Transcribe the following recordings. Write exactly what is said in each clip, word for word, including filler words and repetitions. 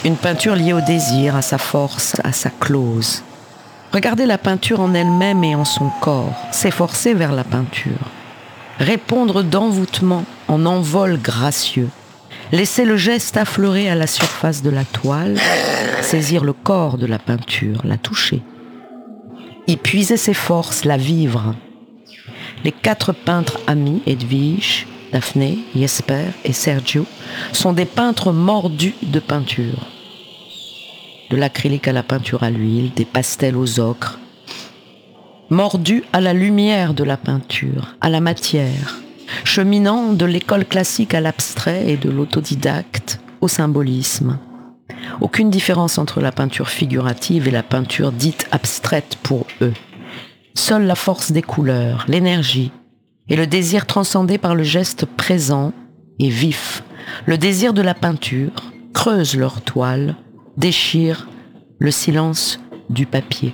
Une peinture liée au désir, à sa force, à sa clause. Regarder la peinture en elle-même et en son corps, s'efforcer vers la peinture. Répondre d'envoûtement en envol gracieux. Laisser le geste affleurer à la surface de la toile, saisir le corps de la peinture, la toucher. Y puiser ses forces, la vivre. Les quatre peintres amis, Edwige, Daphné, Jesper et Sergio, sont des peintres mordus de peinture. De l'acrylique à la peinture à l'huile, des pastels aux ocres. Mordus à la lumière de la peinture, à la matière, cheminant de l'école classique à l'abstrait et de l'autodidacte au symbolisme. Aucune différence entre la peinture figurative et la peinture dite abstraite pour eux. Seule la force des couleurs, l'énergie et le désir transcendé par le geste présent et vif. Le désir de la peinture creuse leur toile, déchire le silence du papier.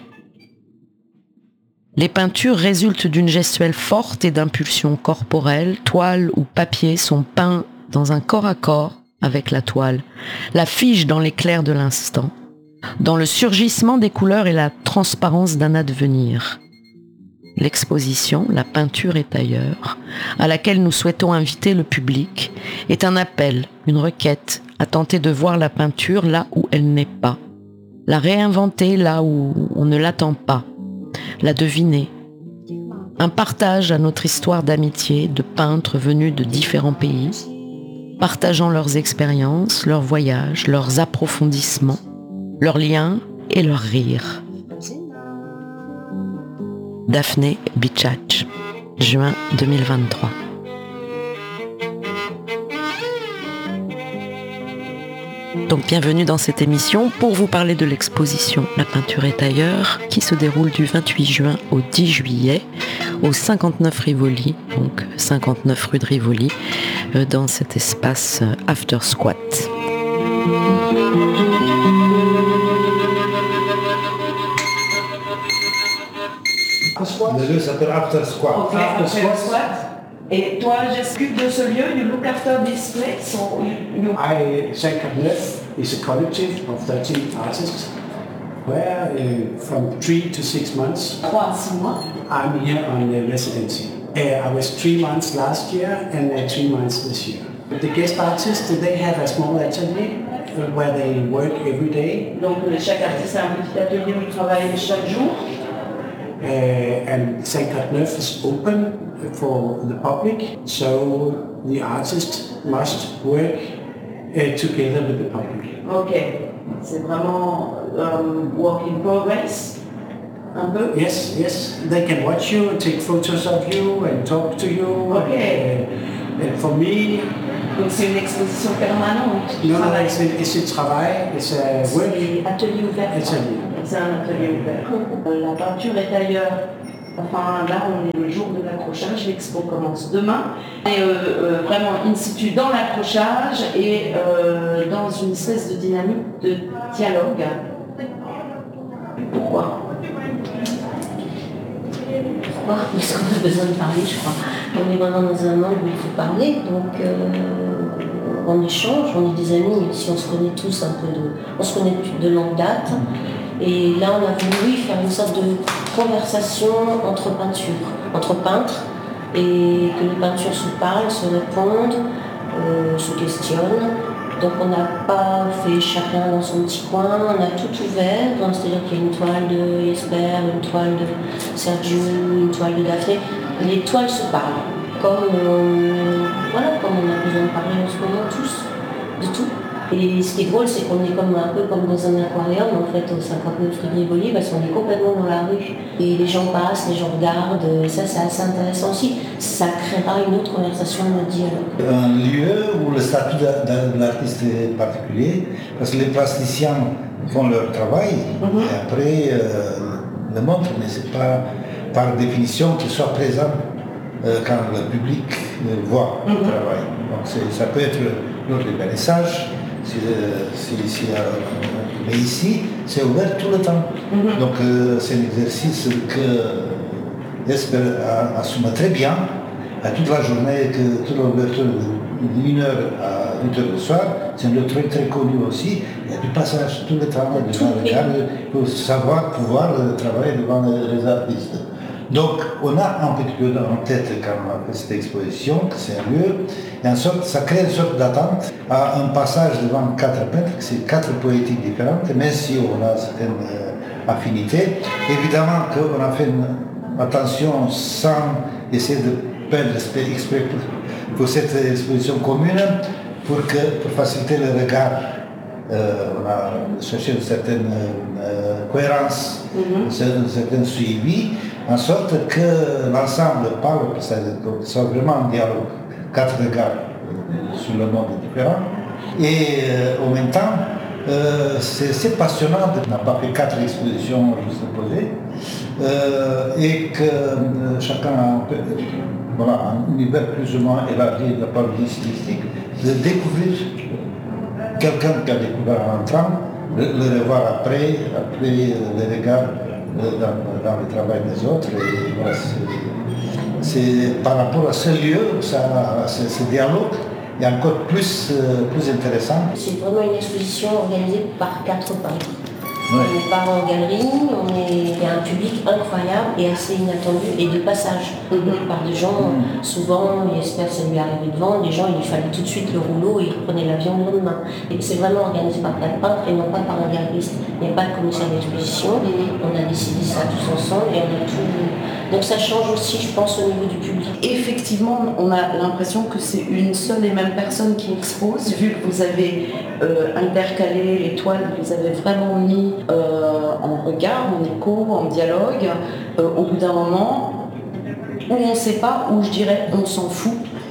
Les peintures résultent d'une gestuelle forte et d'impulsions corporelles. Toile ou papier sont peints dans un corps à corps avec la toile, la fige dans l'éclair de l'instant, dans le surgissement des couleurs et la transparence d'un advenir. L'exposition, la peinture est ailleurs, à laquelle nous souhaitons inviter le public, est un appel, une requête à tenter de voir la peinture là où elle n'est pas, la réinventer là où on ne l'attend pas, la deviner. Un partage à notre histoire d'amitié de peintres venus de différents pays, partageant leurs expériences, leurs voyages, leurs approfondissements, leurs liens et leurs rires. Daphné Bichach, juin deux mille vingt-trois. Donc bienvenue dans cette émission pour vous parler de l'exposition La peinture est ailleurs qui se déroule du vingt-huit juin au dix juillet au cinquante-neuf Rivoli, donc cinquante-neuf rue de Rivoli, dans cet espace After Squat. Le lieu s'appelle After Squat. Ok, After Squat. Et toi, j'excuse de ce lieu, you look after this place, or you... you... I, cinquante-neuf is a collective of thirteen artists, where uh, from three to six months, trois à six mois. I'm here on the residency. Uh, I was three months last year and uh, three months this year. The guest artists, they have a small atelier uh, where they work every day. Donc chaque artiste a un petit atelier où il travaille chaque jour. Uh, and cinquante-neuf is open for the public, so the artist must work uh, together with the public. Ok, c'est vraiment um, work in progress, un peu. Yes, yes, they can watch you, take photos of you and talk to you. Ok. Uh, and for me, donc c'est une exposition permanente. no, no, it's a, it's a travail, it's a work. C'est atelier ouvert. Atelier. C'est un atelier ouvert. La peinture est ailleurs. Enfin, là, on est le jour de l'accrochage, l'expo commence demain. Et euh, euh, vraiment in situ dans l'accrochage et euh, dans une espèce de dynamique de dialogue. Pourquoi ? Pourquoi ? Parce qu'on a besoin de parler, je crois. On est vraiment dans un monde où il faut parler, donc euh, on échange, on est des amis, même si on se connaît tous un peu de... On se connaît de longue date. Et là, on a voulu faire une sorte de conversation entre peintures, entre peintres, et que les peintures se parlent, se répondent, euh, se questionnent. Donc on n'a pas fait chacun dans son petit coin, on a tout ouvert, donc c'est-à-dire qu'il y a une toile de Jesper, une toile de Sergio, une toile de Daphné. Les toiles se parlent, comme, euh, voilà, comme on a besoin de parler en ce moment tous, de tout. Et ce qui est drôle, c'est qu'on est comme un peu comme dans un aquarium, en fait, au cinquante-neuf rue de Rivoli, parce qu'on est complètement dans la rue. Et les gens passent, les gens regardent, et ça, c'est assez intéressant aussi. Ça créera une autre conversation, un autre dialogue. Un lieu où le statut de, de l'artiste est particulier, parce que les plasticiens font leur travail, mm-hmm. et après euh, le montrent, mais c'est pas par définition qu'ils soient présents euh, quand le public euh, voit mm-hmm. le travail. Donc ça peut être lors des vernissages. Si, si, si, euh, mais ici, c'est ouvert tout le temps. Mm-hmm. Donc euh, c'est un exercice que Jesper assume très bien à toute la journée, que toute l'ouverture d'une heure à huit heures du soir, c'est un lieu très très connu aussi. Il y a du passage, tout le travail devant le regard pour savoir pouvoir travailler devant les artistes. Donc on a un petit peu en tête quand on a fait cette exposition, que c'est un lieu, et en sorte, ça crée une sorte d'attente à un passage devant quatre peintres, c'est quatre poétiques différentes, même si on a certaines euh, affinités. Évidemment qu'on a fait une attention sans essayer de perdre exprès pour, pour cette exposition commune, pour, que, pour faciliter le regard. Euh, on a cherché une certaine euh, cohérence, mm-hmm. un certain suivi, en sorte que l'ensemble parle, que ça soit vraiment un dialogue, quatre regards euh, sur le monde différent. Et euh, en même temps, euh, c'est, c'est passionnant de n'a pas fait quatre expositions juste posées, euh, et que euh, chacun a un, peu, voilà, un univers plus ou moins élargi de la part de stylistique, de découvrir quelqu'un qui a découvert en entrant, le, le revoir après, après le regard dans, dans le travail des autres. Et voilà, c'est, c'est par rapport à ce lieu, ça, ce, ce dialogue est encore plus, plus intéressant. C'est vraiment une exposition organisée par quatre peintres. Ouais. On part en galerie, on est, il y a un public incroyable et assez inattendu et de passage. Mm-hmm. Par des gens, mm-hmm. souvent, ils espèrent que ça lui arriver devant, des gens, il fallait tout de suite le rouleau et ils prenaient l'avion le lendemain. Et c'est vraiment organisé par quatre peintres et non pas par un galeriste. Il n'y a pas de commissaire d'exposition, mm-hmm. on a décidé ça tous ensemble et on a tout. Donc ça change aussi, je pense, au niveau du public. Effectivement, on a l'impression que c'est une seule et même personne qui expose, vu que vous avez euh, intercalé les toiles, vous avez vraiment mis euh, en regard, en écho, en dialogue, euh, au bout d'un moment, où on ne sait pas, où je dirais on s'en fout.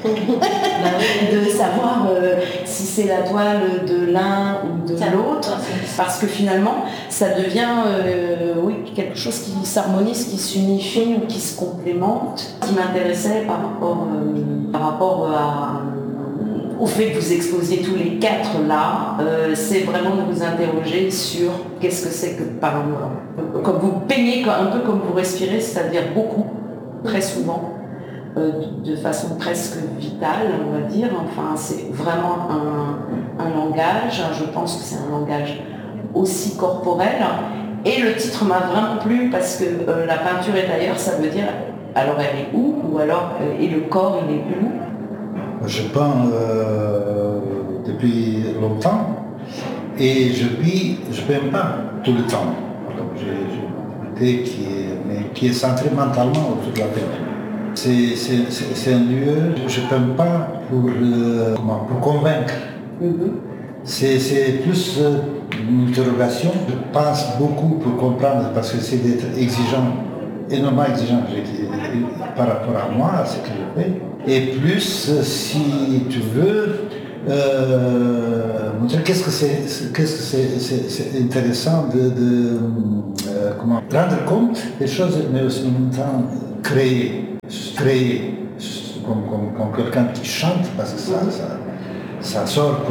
De savoir euh, si c'est la toile de l'un ou de ça, l'autre, parce que finalement ça devient euh, oui, quelque chose qui s'harmonise, qui s'unifie ou qui se complémente. Ce qui m'intéressait par rapport, euh, par rapport à, euh, au fait que vous exposiez tous les quatre là, euh, c'est vraiment de vous interroger sur qu'est-ce que c'est que par exemple, comme vous peignez un peu comme vous respirez, c'est-à-dire beaucoup, très souvent. De façon presque vitale, on va dire. Enfin, c'est vraiment un, un langage. Je pense que c'est un langage aussi corporel. Et le titre m'a vraiment plu parce que euh, la peinture est ailleurs, ça veut dire alors elle est où, ou alors euh, et le corps il est où. Je peins euh, depuis longtemps et je vis, je peins pas tout le temps. Donc j'ai, j'ai une idée qui est, mais qui est centrée mentalement autour de la peinture. C'est, c'est, c'est, c'est un lieu, je ne peins pas pour, euh, comment, pour convaincre. Mm-hmm. C'est, c'est plus euh, une interrogation. Je pense beaucoup pour comprendre parce que c'est d'être exigeant, énormément exigeant par rapport à moi, à ce que je fais. Et plus, si tu veux, euh, montrer qu'est-ce que c'est, qu'est-ce que c'est, c'est, c'est intéressant de, de euh, comment, rendre compte des choses, mais aussi en même temps créer. créer comme, comme, comme quelqu'un qui chante parce que ça, ça, ça sort